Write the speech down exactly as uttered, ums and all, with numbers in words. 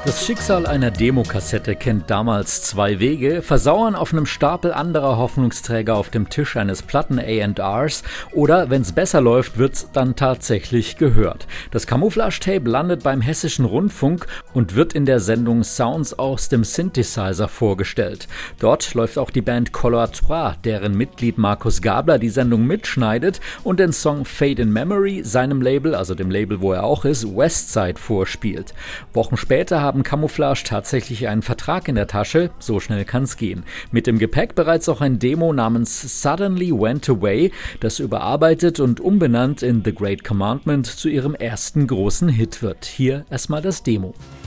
Das Schicksal einer Demokassette kennt damals zwei Wege: Versauern auf einem Stapel anderer Hoffnungsträger auf dem Tisch eines Platten-A und Rs oder, wenn's besser läuft, wird's dann tatsächlich gehört. Das Camouflage-Tape landet beim Hessischen Rundfunk und wird in der Sendung Sounds aus dem Synthesizer vorgestellt. Dort läuft auch die Band Color Trois, deren Mitglied Markus Gabler die Sendung mitschneidet und den Song Fade in Memory seinem Label, also dem Label, wo er auch ist, Westside vorspielt. Wochen später haben Camouflage tatsächlich einen Vertrag in der Tasche, so schnell kann's gehen. Mit dem Gepäck bereits auch ein Demo namens Suddenly Went Away, das überarbeitet und umbenannt in The Great Commandment zu ihrem ersten großen Hit wird. Hier erstmal das Demo.